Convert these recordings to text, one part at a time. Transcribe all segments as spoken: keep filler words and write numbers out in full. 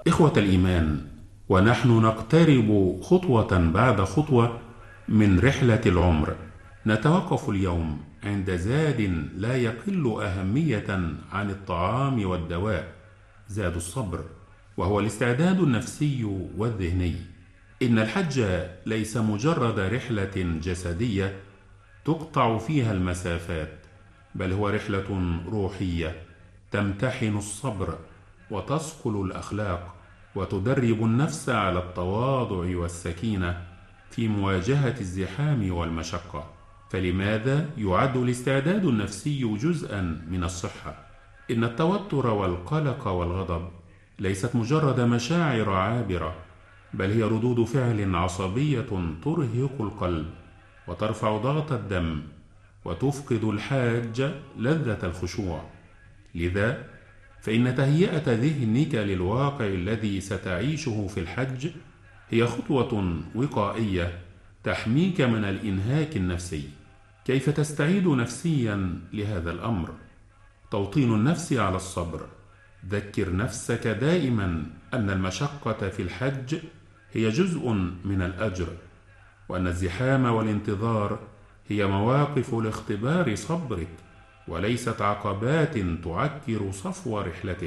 إخوة الإيمان، ونحن نقترب خطوة بعد خطوة من رحلة العمر، نتوقف اليوم عند زاد لا يقل أهمية عن الطعام والدواء، زاد الصبر، وهو الاستعداد النفسي والذهني. إن الحج ليس مجرد رحلة جسدية تقطع فيها المسافات، بل هو رحلة روحية تمتحن الصبر وتصقل الأخلاق وتدرب النفس على التواضع والسكينة في مواجهة الزحام والمشقة. فلماذا يعد الاستعداد النفسي جزءا من الصحة؟ إن التوتر والقلق والغضب ليست مجرد مشاعر عابرة، بل هي ردود فعل عصبية ترهق القلب وترفع ضغط الدم وتفقد الحاج لذة الخشوع. لذا فإن تهيئة ذهنك للواقع الذي ستعيشه في الحج هي خطوة وقائية تحميك من الإنهاك النفسي. كيف تستعيد نفسيا لهذا الأمر؟ توطين النفس على الصبر. ذكر نفسك دائما أن المشقة في الحج هي جزء من الأجر، وأن الزحام والانتظار هي مواقف لاختبار صبرك وليست عقبات تعكر صفو رحلتك.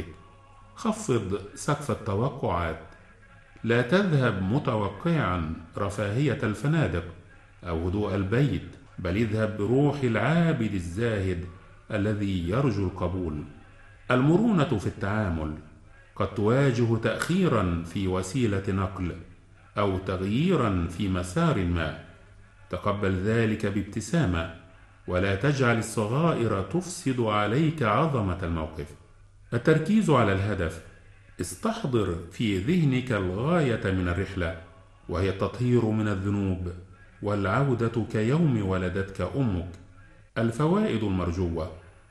خفض سقف التوقعات. لا تذهب متوقعا رفاهية الفنادق أو هدوء البيت، بل اذهب بروح العابد الزاهد الذي يرجو القبول. المرونة في التعامل. قد تواجه تأخيرا في وسيلة نقل أو تغييرا في مسار ما، تقبل ذلك بابتسامة، ولا تجعل الصغائر تفسد عليك عظمة الموقف. التركيز على الهدف. استحضر في ذهنك الغاية من الرحلة، وهي التطهير من الذنوب والعودة كيوم ولدتك أمك. الفوائد المرجوة.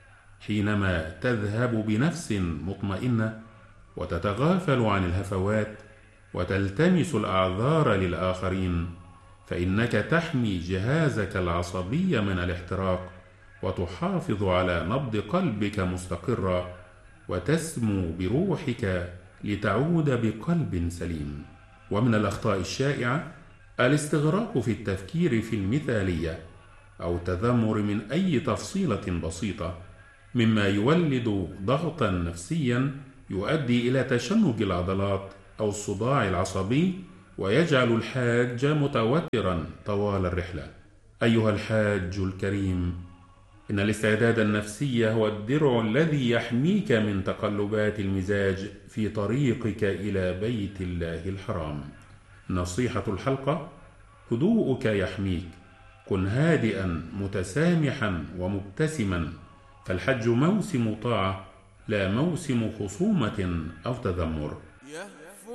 حينما تذهب بنفس مطمئنة وتتغافل عن الهفوات وتلتمس الأعذار للآخرين، فإنك تحمي جهازك العصبي من الاحتراق وتحافظ على نبض قلبك مستقرا، وتسمو بروحك لتعود بقلب سليم. ومن الأخطاء الشائعة الاستغراق في التفكير في المثالية أو تذمر من أي تفصيلة بسيطة، مما يولد ضغطا نفسيا يؤدي إلى تشنج العضلات أو الصداع العصبي، ويجعل الحاج متوترا طوال الرحلة. أيها الحاج الكريم، إن الاستعداد النفسي هو الدرع الذي يحميك من تقلبات المزاج في طريقك إلى بيت الله الحرام. نصيحة الحلقة: هدوءك يحميك. كن هادئا متسامحا ومبتسما، فالحج موسم طاعة لا موسم خصومة أو تذمر.